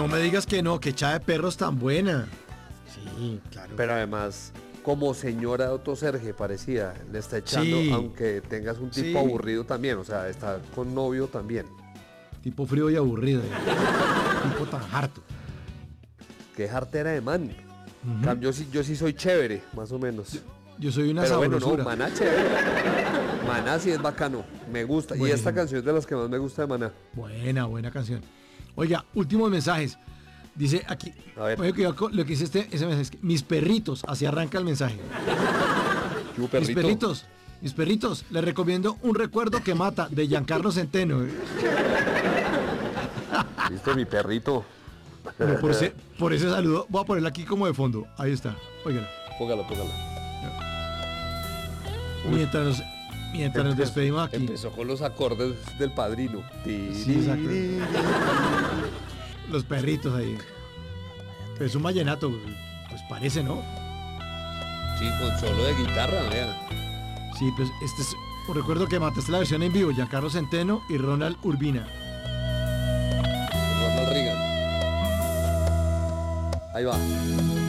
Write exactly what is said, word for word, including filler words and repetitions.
me digas que no, que echada de perros tan buena. Sí, claro. Pero además, como señora de Otto Serge parecía, le está echando, Sí. aunque tengas un tipo Sí. aburrido también, o sea, está con novio también. Tipo frío y aburrido. ¿eh? Tipo tan harto. Qué jartera de man. Ujú. Cam- Yo sí, yo sí soy chévere, más o menos. Yo soy una Pero bueno, no, sabrosura. Maná chévere. Maná sí es bacano, me gusta. Y Buenísimo. esta canción es de las que más me gusta de Maná. Buena, buena canción. Oiga, últimos mensajes. Dice aquí, A ver. oye, cuidado con lo que dice este, ese mensaje, es que mis perritos, así arranca el mensaje. ¿Qué hubo, Mis perrito? perritos, mis perritos, les recomiendo Un recuerdo que mata, de Giancarlo Centeno. ¿Viste mi perrito? Bueno, por, ese, por ese saludo, voy a ponerlo aquí como de fondo. Ahí está, óigalo. Póngalo, póngalo. Mientras nos, mientras nos despedimos aquí. Empezó con los acordes del Padrino. Sí, exacto. Los perritos ahí. Pero es un vallenato, pues parece, ¿no? Sí, con solo de guitarra, vea. Sí, pues este es un recuerdo que mata, esta es la versión en vivo, Giancarlo Centeno y Ronald Urbina. Ronald Reagan. Ahí va.